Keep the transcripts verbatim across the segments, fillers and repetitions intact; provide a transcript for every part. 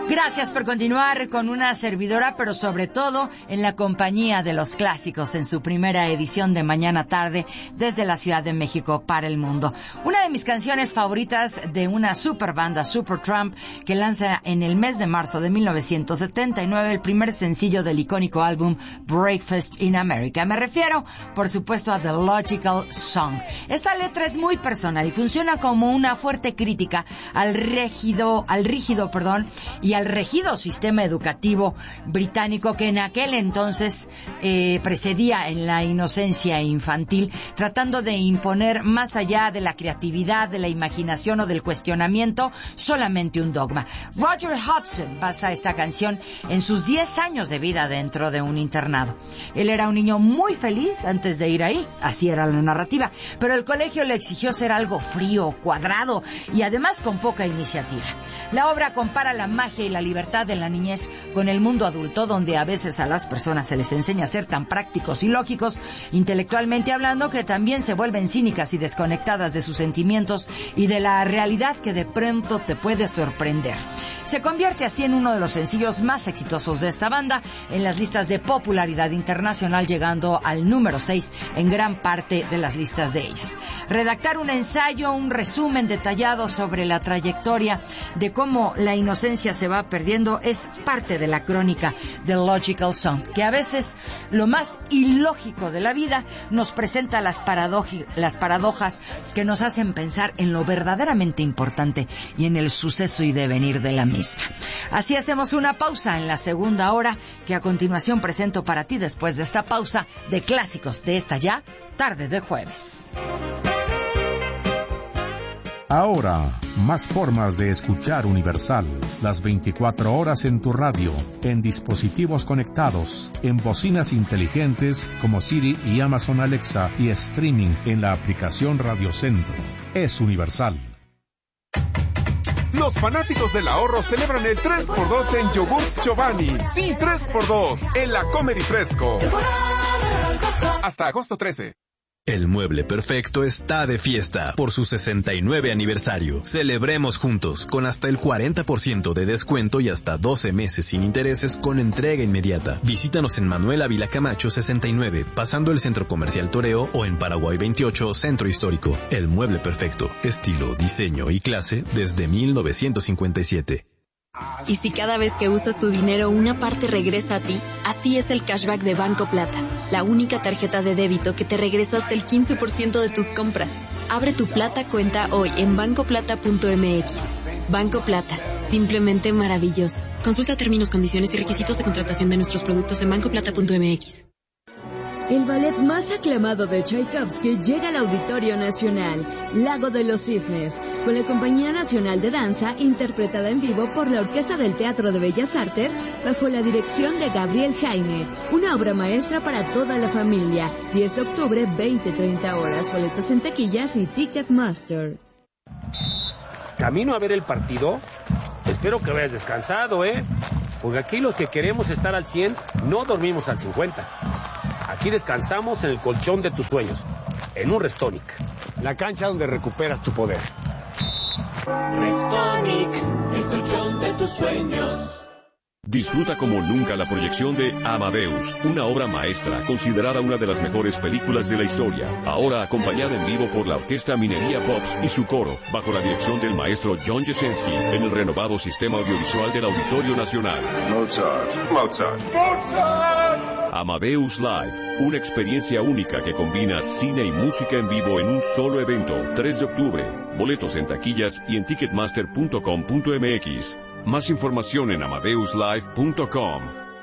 Gracias por continuar con una servidora, pero sobre todo en la compañía de los clásicos en su primera edición de Mañana Tarde desde la Ciudad de México para el mundo. Una de mis canciones favoritas de una super banda, Supertramp, que lanza en el mes de marzo de mil novecientos setenta y nueve el primer sencillo del icónico álbum Breakfast in America. Me refiero, por supuesto, a The Logical Song. Esta letra es muy personal y funciona como una fuerte crítica al rígido, al rígido, perdón, y al regido sistema educativo británico que en aquel entonces eh, precedía en la inocencia infantil, tratando de imponer más allá de la creatividad, de la imaginación o del cuestionamiento, solamente un dogma. Roger Hodgson basa esta canción en sus diez años de vida dentro de un internado. Él era un niño muy feliz antes de ir ahí, así era la narrativa, pero el colegio le exigió ser algo frío, cuadrado y además con poca iniciativa. La obra compara la magia y la libertad de la niñez con el mundo adulto, donde a veces a las personas se les enseña a ser tan prácticos y lógicos, intelectualmente hablando, que también se vuelven cínicas y desconectadas de sus sentimientos y de la realidad que de pronto te puede sorprender. Se convierte así en uno de los sencillos más exitosos de esta banda en las listas de popularidad internacional, llegando al número seis en gran parte de las listas de ellas. Redactar un ensayo, un resumen detallado sobre la trayectoria de cómo la inocencia se va perdiendo es parte de la crónica de Logical Song, que a veces lo más ilógico de la vida nos presenta las, paradoji- las paradojas que nos hacen pensar en lo verdaderamente importante y en el suceso y devenir de la misma. Así hacemos una pausa en la segunda hora, que a continuación presento para ti después de esta pausa de clásicos de esta ya tarde de jueves. Ahora, más formas de escuchar Universal, las veinticuatro horas en tu radio, en dispositivos conectados, en bocinas inteligentes como Siri y Amazon Alexa y streaming en la aplicación Radio Centro. Es Universal. Los fanáticos del ahorro celebran el tres por dos en yogurts Chobani. Sí, tres por dos en la Comer y Fresco. Hasta agosto trece. El Mueble Perfecto está de fiesta por su sesenta y nueve aniversario. Celebremos juntos con hasta el cuarenta por ciento de descuento y hasta doce meses sin intereses con entrega inmediata. Visítanos en Manuel Ávila Camacho sesenta y nueve, pasando el Centro Comercial Toreo, o en Paraguay veintiocho, Centro Histórico. El Mueble Perfecto, estilo, diseño y clase desde mil novecientos cincuenta y siete. Y si cada vez que usas tu dinero una parte regresa a ti, así es el cashback de Banco Plata, la única tarjeta de débito que te regresa hasta el quince por ciento de tus compras. Abre tu Plata cuenta hoy en banco plata punto m x. Banco Plata, simplemente maravilloso. Consulta términos, condiciones y requisitos de contratación de nuestros productos en banco plata punto m x. El ballet más aclamado de Tchaikovsky llega al Auditorio Nacional, Lago de los Cisnes, con la Compañía Nacional de Danza, interpretada en vivo por la Orquesta del Teatro de Bellas Artes, bajo la dirección de Gabriel Jaime. Una obra maestra para toda la familia. diez de octubre, veinte treinta horas. Boletos en taquillas y Ticketmaster. ¿Camino a ver el partido? Espero que vayas descansado, ¿eh? Porque aquí los que queremos estar al cien, no dormimos al cincuenta. Aquí descansamos en el colchón de tus sueños, en un Restonic, la cancha donde recuperas tu poder. Restonic, el colchón de tus sueños. Disfruta como nunca la proyección de Amadeus, una obra maestra considerada una de las mejores películas de la historia, ahora acompañada en vivo por la Orquesta Minería Pops y su coro, bajo la dirección del maestro John Jesensky, en el renovado sistema audiovisual del Auditorio Nacional. Mozart, Mozart, Mozart. Amadeus Live, una experiencia única que combina cine y música en vivo en un solo evento, tres de octubre. Boletos en taquillas y en ticketmaster punto com punto m x. Más información en amadeus live punto com.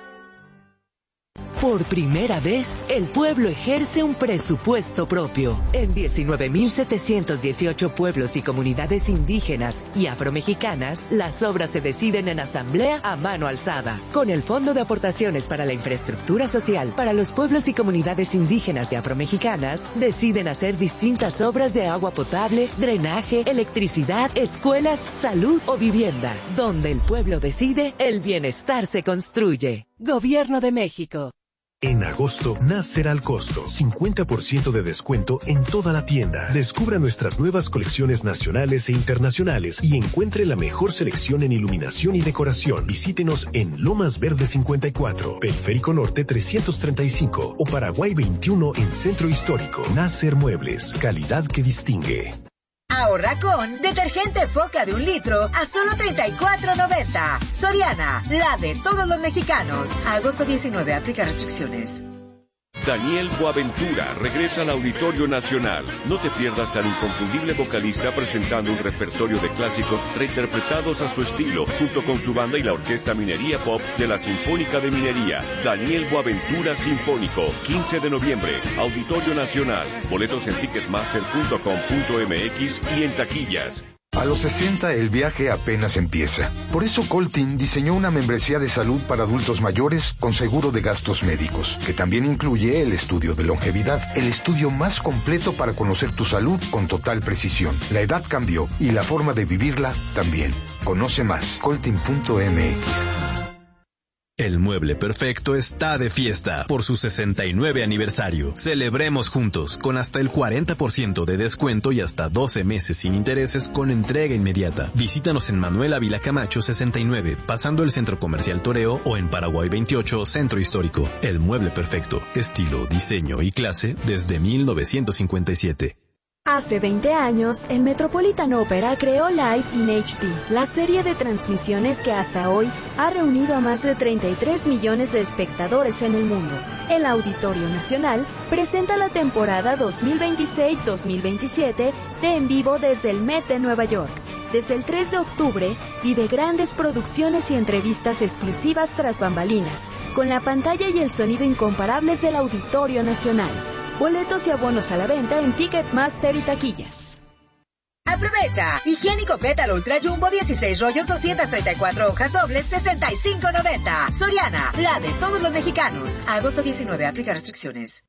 Por primera vez, el pueblo ejerce un presupuesto propio. En diecinueve mil setecientos dieciocho pueblos y comunidades indígenas y afromexicanas, las obras se deciden en asamblea a mano alzada. Con el Fondo de Aportaciones para la Infraestructura Social para los pueblos y comunidades indígenas y afromexicanas, deciden hacer distintas obras de agua potable, drenaje, electricidad, escuelas, salud o vivienda. Donde el pueblo decide, el bienestar se construye. Gobierno de México. En agosto, Nasser al costo. cincuenta por ciento de descuento en toda la tienda. Descubra nuestras nuevas colecciones nacionales e internacionales y encuentre la mejor selección en iluminación y decoración. Visítenos en Lomas Verde cincuenta y cuatro, Periférico Norte trescientos treinta y cinco o Paraguay veintiuno en Centro Histórico. Nasser Muebles, calidad que distingue. Ahorra con detergente Foca de un litro a solo treinta y cuatro noventa. Soriana, la de todos los mexicanos. A agosto diecinueve, aplica restricciones. Daniel Boaventura regresa al Auditorio Nacional. No te pierdas al inconfundible vocalista presentando un repertorio de clásicos reinterpretados a su estilo, junto con su banda y la Orquesta Minería Pop de la Sinfónica de Minería. Daniel Boaventura Sinfónico, quince de noviembre, Auditorio Nacional. Boletos en ticketmaster punto com punto m x y en taquillas. A los sesenta el viaje apenas empieza. Por eso Coltin diseñó una membresía de salud para adultos mayores con seguro de gastos médicos, que también incluye el estudio de longevidad, el estudio más completo para conocer tu salud con total precisión. La edad cambió y la forma de vivirla también. Conoce más, coltin punto m x. El Mueble Perfecto está de fiesta por su sesenta y nueve aniversario. Celebremos juntos con hasta el cuarenta por ciento de descuento y hasta doce meses sin intereses con entrega inmediata. Visítanos en Manuel Ávila Camacho sesenta y nueve, pasando el Centro Comercial Toreo, o en Paraguay veintiocho, Centro Histórico. El Mueble Perfecto, estilo, diseño y clase desde mil novecientos cincuenta y siete. Hace veinte años, el Metropolitan Opera creó Live in H D, la serie de transmisiones que hasta hoy ha reunido a más de treinta y tres millones de espectadores en el mundo. El Auditorio Nacional presenta la temporada dos mil veintiséis dos mil veintisiete de En Vivo desde el Met de Nueva York. Desde el tres de octubre, vive grandes producciones y entrevistas exclusivas tras bambalinas, con la pantalla y el sonido incomparables del Auditorio Nacional. Boletos y abonos a la venta en Ticketmaster y taquillas. Aprovecha. Higiénico Pétalo Ultra Jumbo dieciséis rollos, doscientas treinta y cuatro hojas dobles, sesenta y cinco noventa. Soriana, la de todos los mexicanos. A agosto diecinueve, aplica restricciones.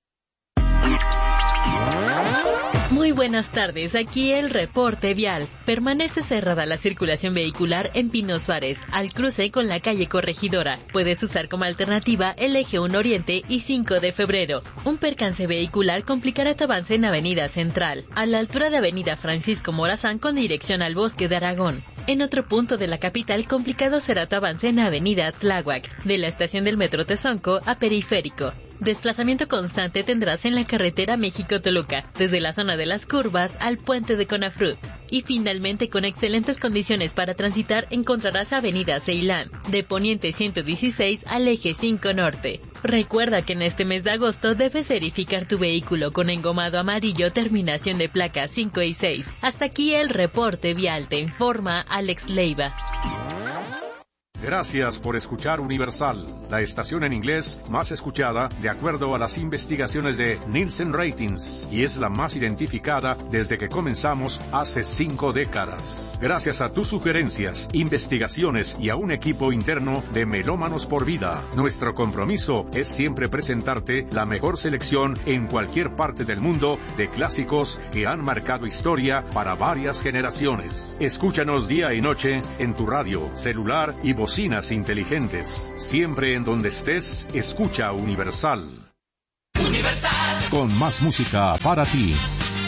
Muy buenas tardes, aquí el reporte vial. Permanece cerrada la circulación vehicular en Pino Suárez, al cruce con la calle Corregidora. Puedes usar como alternativa el eje uno Oriente y cinco de febrero. Un percance vehicular complicará tu avance en Avenida Central, a la altura de Avenida Francisco Morazán con dirección al Bosque de Aragón. En otro punto de la capital, complicado será tu avance en Avenida Tláhuac, de la estación del Metro Tezonco a Periférico. Desplazamiento constante tendrás en la carretera México-Toluca, desde la zona de las curvas al puente de Conafrut. Y finalmente, con excelentes condiciones para transitar, encontrarás Avenida Ceilán, de Poniente ciento dieciséis al Eje cinco Norte. Recuerda que en este mes de agosto debes verificar tu vehículo con engomado amarillo terminación de placa cinco y seis. Hasta aquí el reporte vial, te informa Alex Leiva. Gracias por escuchar Universal, la estación en inglés más escuchada de acuerdo a las investigaciones de Nielsen Ratings, y es la más identificada desde que comenzamos hace cinco décadas. Gracias a tus sugerencias, investigaciones y a un equipo interno de Melómanos por Vida, nuestro compromiso es siempre presentarte la mejor selección en cualquier parte del mundo de clásicos que han marcado historia para varias generaciones. Escúchanos día y noche en tu radio, celular y bocina. Bocinas inteligentes. Siempre en donde estés, escucha Universal. Universal. Con más música para ti.